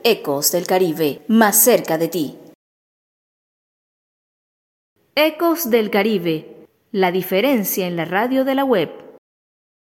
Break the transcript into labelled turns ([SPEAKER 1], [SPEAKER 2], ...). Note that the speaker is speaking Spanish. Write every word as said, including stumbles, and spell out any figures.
[SPEAKER 1] Ecos del Caribe, más cerca de ti.
[SPEAKER 2] Ecos del Caribe, la diferencia en la radio de la web.